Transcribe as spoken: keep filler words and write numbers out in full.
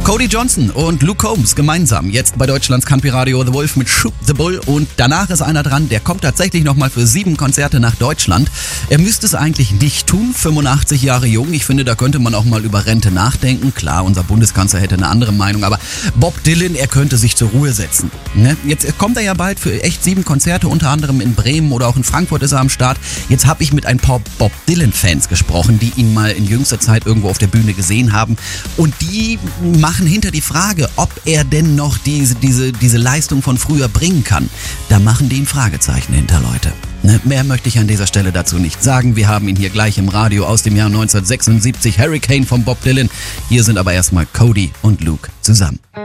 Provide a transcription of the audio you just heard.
Cody Johnson und Luke Combs gemeinsam jetzt bei Deutschlands Campi-Radio The Wolf mit Shoot the Bull, und danach ist einer dran, der kommt tatsächlich nochmal für sieben Konzerte nach Deutschland. Er müsste es eigentlich nicht tun, fünfundachtzig Jahre jung. Ich finde, da könnte man auch mal über Rente nachdenken. Klar, unser Bundeskanzler hätte eine andere Meinung, aber Bob Dylan, er könnte sich zur Ruhe setzen. Ne? Jetzt kommt er ja bald für echt sieben Konzerte, unter anderem in Bremen oder auch in Frankfurt ist er am Start. Jetzt habe ich mit ein paar Bob Dylan-Fans gesprochen, die ihn mal in jüngster Zeit irgendwo auf der Bühne gesehen haben, und die machen hinter die Frage, ob er denn noch diese, diese, diese Leistung von früher bringen kann. Da machen die ein Fragezeichen hinter, Leute. Ne, mehr möchte ich an dieser Stelle dazu nicht sagen. Wir haben ihn hier gleich im Radio aus dem Jahr neunzehnhundertsechsundsiebzig, Hurricane von Bob Dylan. Hier sind aber erstmal Cody und Luke zusammen.